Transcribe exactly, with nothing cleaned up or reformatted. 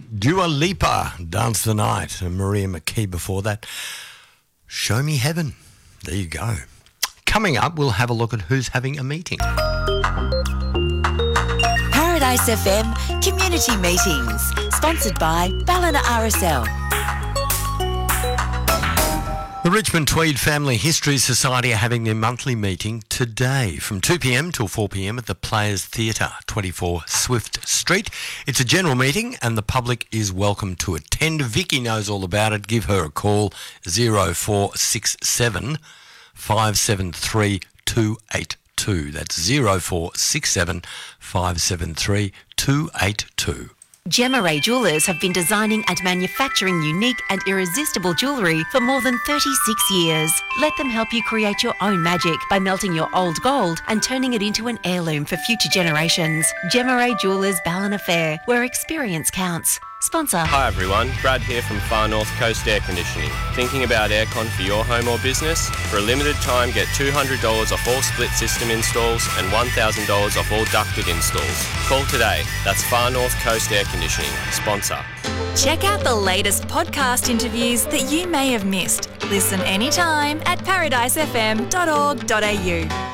Dua Lipa, Dance the Night, and Maria McKee before that. Show Me Heaven. There you go. Coming up, we'll have a look at who's having a meeting. Paradise F M Community Meetings, sponsored by Ballina R S L. The Richmond Tweed Family History Society are having their monthly meeting today from two p.m. till four p.m. at the Players Theatre, twenty-four Swift Street. It's a general meeting and the public is welcome to attend. Vicky knows all about it. Give her a call, zero four six seven, five seven three, two eight two. That's zero four six seven, five seven three, two eight two. Gemma Ray Jewellers have been designing and manufacturing unique and irresistible jewellery for more than thirty-six years. Let them help you create your own magic by melting your old gold and turning it into an heirloom for future generations. Gemma Ray Jewellers Ballina Fair, where experience counts. Sponsor. Hi everyone, Brad here from Far North Coast Air Conditioning. Thinking about aircon for your home or business? For a limited time, get two hundred dollars off all split system installs and one thousand dollars off all ducted installs. Call today. That's Far North Coast Air Conditioning. Sponsor. Check out the latest podcast interviews that you may have missed. Listen anytime at paradise f m dot org dot a u.